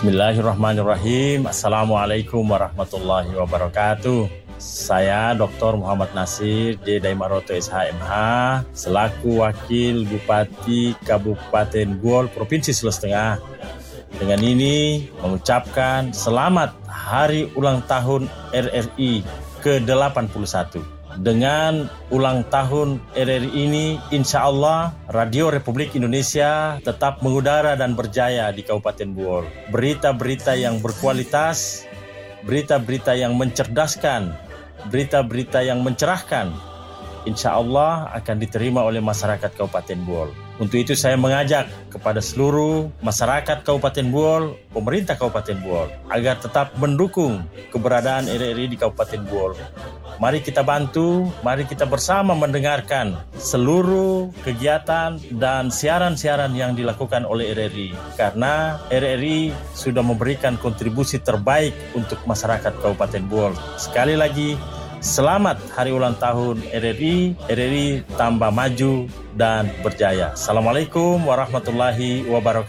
Bismillahirrahmanirrahim. Assalamualaikum warahmatullahi wabarakatuh. Saya Dr. Muhammad Nasir D. Daimaroto SHMH selaku Wakil Bupati Kabupaten Buol, Provinsi Sulawesi Tengah. Dengan ini mengucapkan selamat Hari Ulang Tahun RRI ke-81. Dengan ulang tahun RRI ini, insya Allah Radio Republik Indonesia tetap mengudara dan berjaya di Kabupaten Buol. Berita-berita yang berkualitas, berita-berita yang mencerdaskan, berita-berita yang mencerahkan, insya Allah akan diterima oleh masyarakat Kabupaten Buol. Untuk itu saya mengajak kepada seluruh masyarakat Kabupaten Buol, pemerintah Kabupaten Buol, agar tetap mendukung keberadaan RRI di Kabupaten Buol. Mari kita bantu, mari kita bersama mendengarkan seluruh kegiatan dan siaran-siaran yang dilakukan oleh RRI. Karena RRI sudah memberikan kontribusi terbaik untuk masyarakat Kabupaten Buol. Sekali lagi, selamat Hari Ulang Tahun RRI. RRI tambah maju dan berjaya. Assalamualaikum warahmatullahi wabarakatuh.